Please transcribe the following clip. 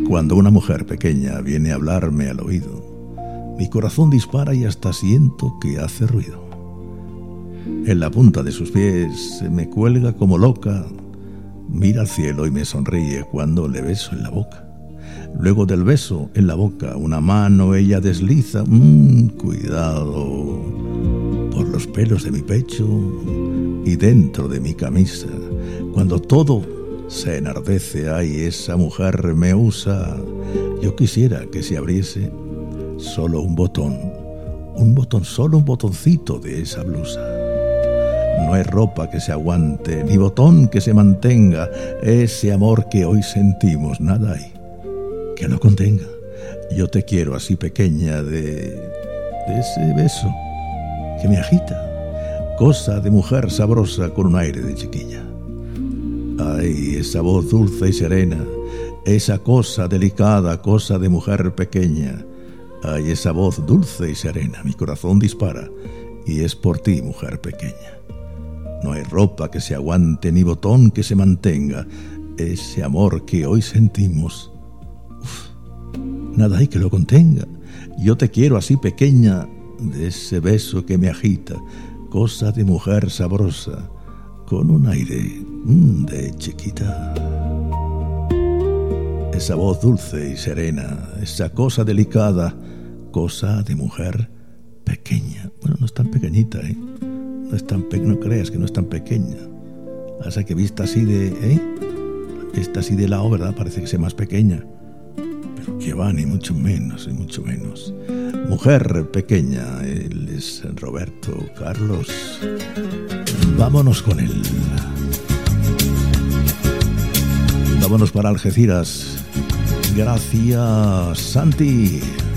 Cuando una mujer pequeña viene a hablarme al oído, mi corazón dispara y hasta siento que hace ruido. En la punta de sus pies se me cuelga como loca, mira al cielo y me sonríe cuando le beso en la boca. Luego del beso en la boca, una mano ella desliza, cuidado, por los pelos de mi pecho y dentro de mi camisa. Cuando todo se enardece, ay, esa mujer me usa. Yo quisiera que se abriese solo un botón, solo un botoncito de esa blusa. No hay ropa que se aguante, ni botón que se mantenga ese amor que hoy sentimos, nada hay que lo contenga. Yo te quiero así pequeña de ese beso que me agita, cosa de mujer sabrosa con un aire de chiquilla. Ay, esa voz dulce y serena, esa cosa delicada, cosa de mujer pequeña. Ay, esa voz dulce y serena, mi corazón dispara y es por ti, mujer pequeña. No hay ropa que se aguante, ni botón que se mantenga ese amor que hoy sentimos. Nada hay que lo contenga. Yo te quiero así pequeña, de ese beso que me agita, cosa de mujer sabrosa, con un aire de chiquita. Esa voz dulce y serena, esa cosa delicada, cosa de mujer pequeña. Bueno, no es tan pequeñita, No es tan no creas que no es tan pequeña. Hasta que vista así de, vista así de lado, ¿verdad? Parece que sea más pequeña. Pero que va, ni mucho menos, ni mucho menos. Mujer pequeña, él es Roberto Carlos. Vámonos con él. Vámonos para Algeciras. Gracias, Santi.